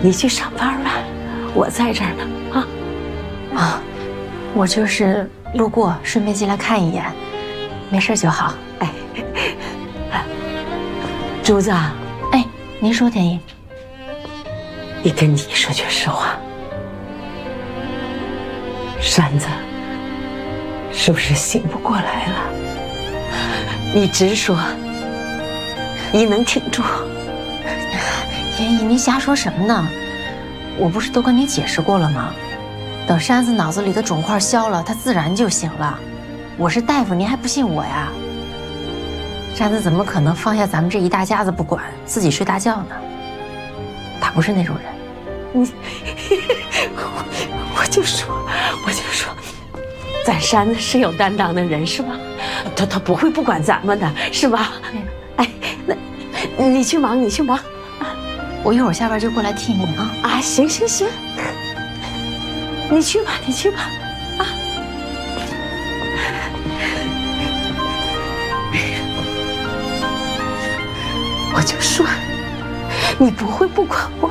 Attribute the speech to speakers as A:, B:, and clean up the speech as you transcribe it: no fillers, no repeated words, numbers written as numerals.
A: 你去上班吧，我在这儿呢。
B: 啊，我就是路过，顺便进来看一眼，没事就好。
A: 哎，珠子，
B: 哎，您说，田姨，
A: 你跟你说句实话，山子是不是醒不过来了？你直说，你能挺住？
B: 田姨，您瞎说什么呢？我不是都跟你解释过了吗？等山子脑子里的肿块消了，他自然就醒了。我是大夫，您还不信我呀？山子怎么可能放下咱们这一大家子不管，自己睡大觉呢？他不是那种人。
A: 你，我就说，咱山子是有担当的人，是吧？他不会不管咱们的，是吧？哎，那你去忙，你去忙。
B: 我一会儿下班就过来替你啊！
A: 啊，行，你去吧，啊！我就说，你不会不管我。